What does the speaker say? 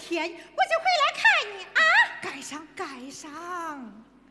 天，我就回来看你啊。 盖上盖上。